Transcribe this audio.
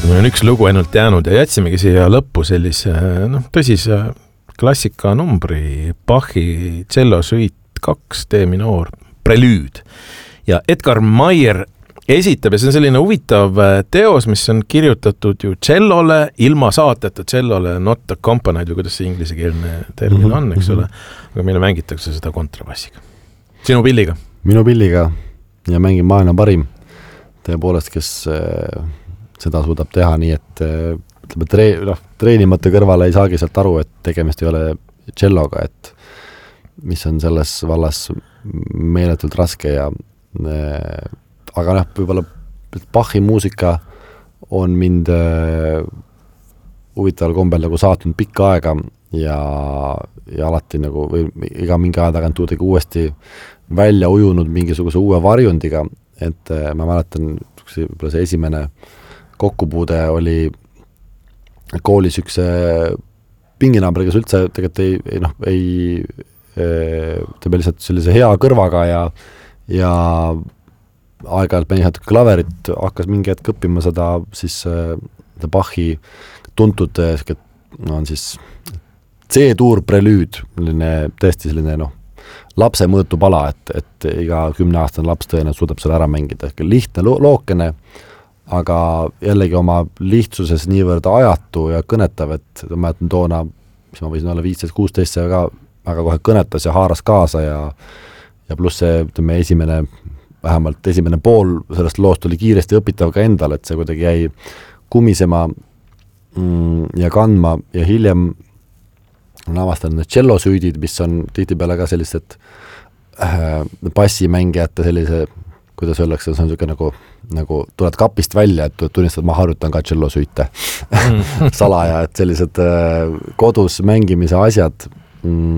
meil on üks lugu ainult jäänud ja jätsimegi siia lõppu sellise tõsise klassika numbri Bachi cello suite 2 D-minoor prelüüd. Ja Edgar Meyer esitab ja see on selline huvitav teos, mis on kirjutatud ju cellole, ilma saateta cellole, not accompanied või kuidas see inglisekeelne termin on, eks ole, aga meile mängitakse seda kontrabassiga. Sinu pilliga? Minu pilliga ja mängin maailma parim. Tõepoolest, kes seda suudab teha nii, et treenimata kõrvale ei saagi sealt aru, et tegemist ei ole celloga, et mis on selles vallas meeletult raske ja aga võib-olla Bachi muusika on mind huvitaval kombel nagu saatnud pikka aega ja alati nagu või iga mingi aja tagant uuesti välja ujunud mingisuguse uue varjundiga, et ma mäletan, võib-olla see esimene kokkupuude oli koolis üks pinginaaber, kes üldse tegelikult ei teeb lihtsalt sellise hea kõrvaga ja aeg-ajalt meni klaverit, hakkas mingi hetk õppima seda siis Bachi tuntud on siis C-tuur prelüüd, tõesti selline lapse mõõtu pala, et iga 10-aastane laps tõenäoliselt suudab selle ära mängida. Lihtne lookene, aga jällegi oma lihtsuses niivõrd ajatu ja kõnetav, et ma mäletan toona, mis ma võisin olla 15-16, aga kohe kõnetas ja haaras kaasa ja pluss see vähemalt esimene pool sellest loost oli kiiresti õpitav ka endal, et see kuidagi jäi kumisema ja kandma ja hiljem on avastanud need cello-süüdid, mis on tihtipeale ka sellised bassimängijate sellise, kuidas öeldakse, see on niisugune nagu tuled kapist välja, et tunnistad, ma harjutan ka cello-süüte salaja, et sellised kodus mängimise asjad